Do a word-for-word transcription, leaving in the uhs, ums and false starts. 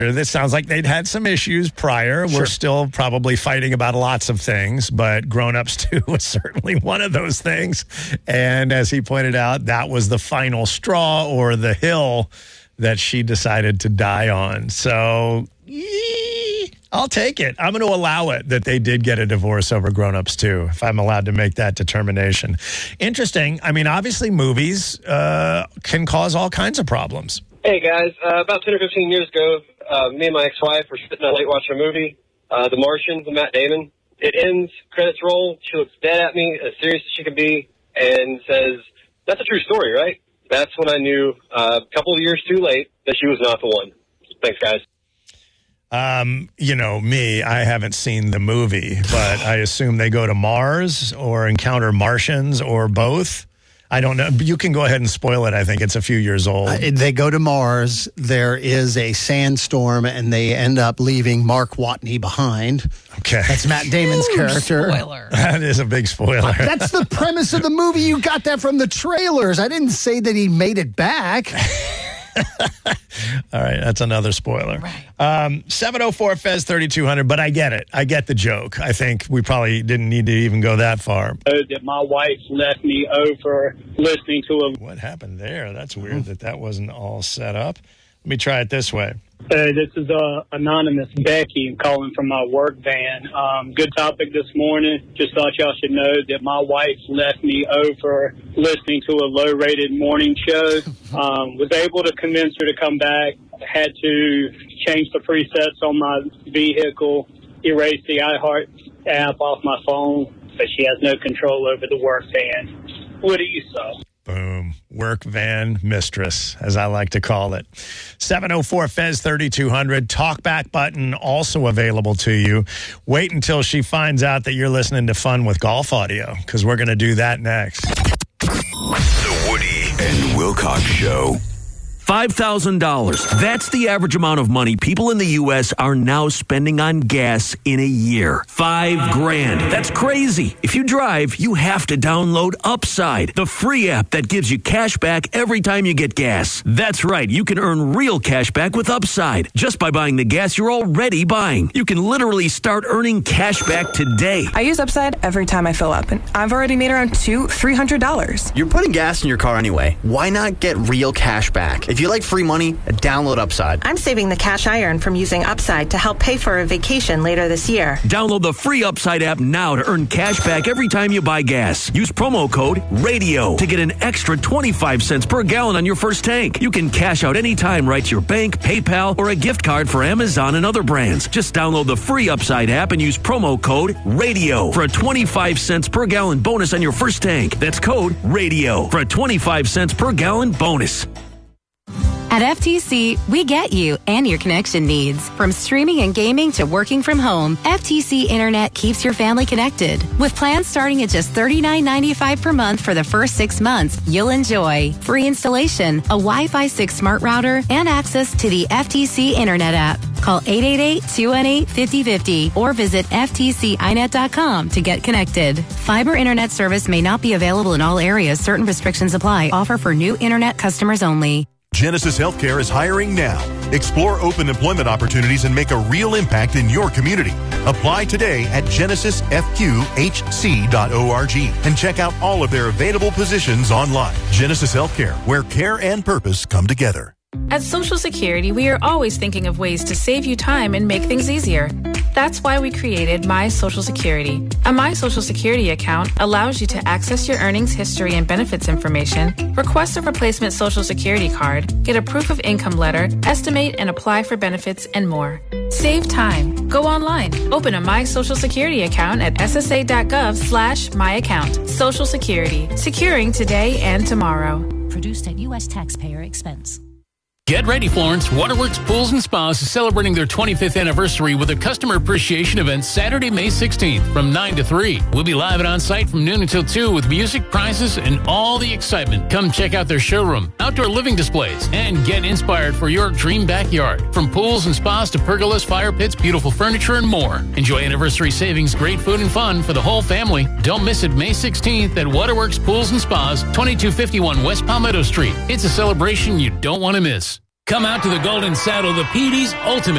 This sounds like they'd had some issues prior. Sure. We're still probably fighting about lots of things, but Grown Ups two was certainly one of those things. And as he pointed out, that was the final straw or the hill that she decided to die on. So yee, I'll take it. I'm going to allow it that they did get a divorce over Grown Ups two, if I'm allowed to make that determination. Interesting. I mean, obviously movies uh, can cause all kinds of problems. Hey, guys. Uh, about ten or fifteen years ago, uh, me and my ex-wife were sitting up late watching a movie, uh, The Martian, with Matt Damon. It ends, credits roll. She looks dead at me, as serious as she can be, and says, "That's a true story, right?" That's when I knew, uh, a couple of years too late, that she was not the one. Thanks, guys. Um, you know, me, I haven't seen the movie, but I assume they go to Mars or encounter Martians or both. I don't know. You can go ahead and spoil it. I think it's a few years old. Uh, they go to Mars. There is a sandstorm, and they end up leaving Mark Watney behind. Okay. That's Matt Damon's Huge character. Spoiler. That is a big spoiler. That's the premise of the movie. You got that from the trailers. I didn't say that he made it back. All right, that's another spoiler. Right. Um, seven oh four Fez thirty-two hundred, but I get it. I get the joke. I think we probably didn't need to even go that far. That my wife left me over listening to a... What happened there? That's weird that that wasn't all set up. Let me try it this way. Uh, this is uh, Anonymous Becky. I'm calling from my work van. Um, good topic this morning. Just thought y'all should know that my wife left me over listening to a low-rated morning show. Um, was able to convince her to come back. Had to change the presets on my vehicle, erase the iHeart app off my phone, so she has no control over the work van. What do you say? Boom. Work van mistress, as I like to call it. seven oh four Fez thirty-two hundred. Talkback button also available to you. Wait until she finds out that you're listening to Fun with Golf Audio, because we're going to do that next. The Woody and Wilcox Show. five thousand dollars. That's the average amount of money people in the U S are now spending on gas in a year. Five grand. That's crazy. If you drive, you have to download Upside, the free app that gives you cash back every time you get gas. That's right. You can earn real cash back with Upside just by buying the gas you're already buying. You can literally start earning cash back today. I use Upside every time I fill up, and I've already made around two, three hundred dollars. You're putting gas in your car anyway. Why not get real cash back? If you like free money, download Upside. I'm saving the cash I earn from using Upside to help pay for a vacation later this year. Download the free Upside app now to earn cash back every time you buy gas. Use promo code RADIO to get an extra twenty-five cents per gallon on your first tank. You can cash out anytime right to your bank, PayPal, or a gift card for Amazon and other brands. Just download the free Upside app and use promo code RADIO for a twenty-five cents per gallon bonus on your first tank. That's code RADIO for a twenty-five cents per gallon bonus. At F T C, we get you and your connection needs. From streaming and gaming to working from home, F T C Internet keeps your family connected. With plans starting at just thirty-nine ninety-five per month for the first six months, you'll enjoy free installation, a Wi-Fi six smart router, and access to the F T C Internet app. Call eight eight eight, two one eight, five oh five oh or visit F T C I net dot com to get connected. Fiber internet service may not be available in all areas. Certain restrictions apply. Offer for new internet customers only. Genesis Healthcare is hiring now. Explore open employment opportunities and make a real impact in your community. Apply today at genesis f q h c dot org and check out all of their available positions online. Genesis Healthcare, where care and purpose come together. At Social Security, we are always thinking of ways to save you time and make things easier. That's why we created My Social Security. A My Social Security account allows you to access your earnings history and benefits information, request a replacement Social Security card, get a proof of income letter, estimate and apply for benefits, and more. Save time. Go online. Open a My Social Security account at s s a dot gov slash my account. Social Security. Securing today and tomorrow. Produced at U S taxpayer expense. Get ready, Florence. Waterworks Pools and Spas is celebrating their twenty-fifth anniversary with a customer appreciation event Saturday, May sixteenth from nine to three. We'll be live and on site from noon until two with music, prizes, and all the excitement. Come check out their showroom, outdoor living displays, and get inspired for your dream backyard. From pools and spas to pergolas, fire pits, beautiful furniture, and more. Enjoy anniversary savings, great food, and fun for the whole family. Don't miss it May sixteenth at Waterworks Pools and Spas, twenty-two fifty-one West Palmetto Street. It's a celebration you don't want to miss. Come out to the Golden Saddle, the P D's ultimate